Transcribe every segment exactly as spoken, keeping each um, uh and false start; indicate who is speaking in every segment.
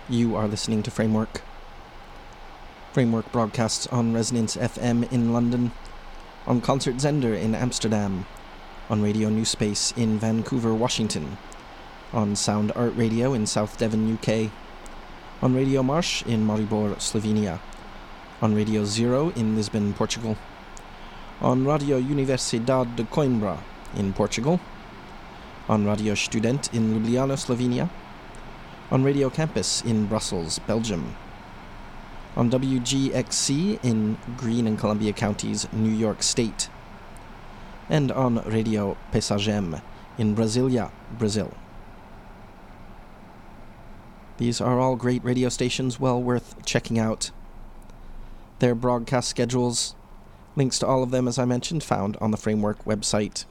Speaker 1: You are listening to Framework. Framework broadcasts on Resonance F M in London, on Concert Zender in Amsterdam, on Radio New Space in Vancouver, Washington, on Sound Art Radio in South Devon, U K, on Radio Marsh in Maribor, Slovenia, on Radio Zero in Lisbon, Portugal, on Radio Universidade de Coimbra in Portugal, on Radio Student in Ljubljana, Slovenia, on Radio Campus in Brussels, Belgium, on W G X C in Greene and Columbia Counties, New York State, and on Radio Pesagem in Brasilia, Brazil. These are all great radio stations well worth checking out. Their broadcast schedules, links to all of them, as I mentioned, found on the Framework website.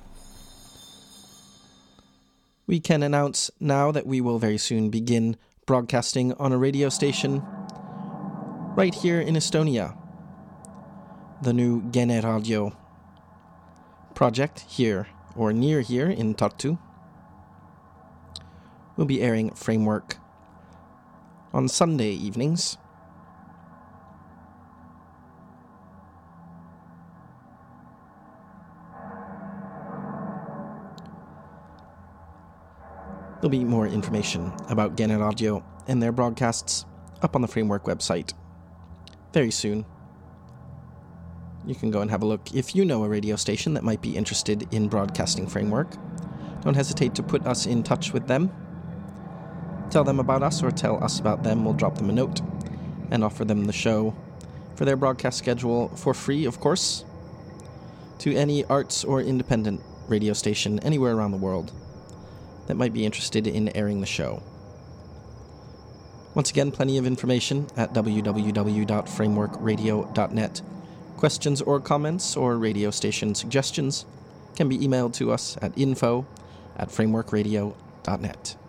Speaker 1: We can announce now that we will very soon begin broadcasting on a radio station right here in Estonia. The new Gene Radio project here, or near here in Tartu, will be airing Framework on Sunday evenings. There'll be more information about Gene Radio and their broadcasts up on the Framework website very soon. You can go and have a look. If you know a radio station that might be interested in broadcasting Framework, don't hesitate to put us in touch with them. Tell them about us or tell us about them. We'll drop them a note and offer them the show for their broadcast schedule for free, of course, to any arts or independent radio station anywhere around the world that might be interested in airing the show. Once again, plenty of information at w w w dot framework radio dot net. Questions or comments or radio station suggestions can be emailed to us at info at framework radio dot net.